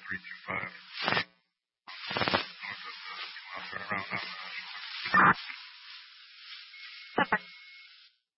325. North of the 2 mile turnaround on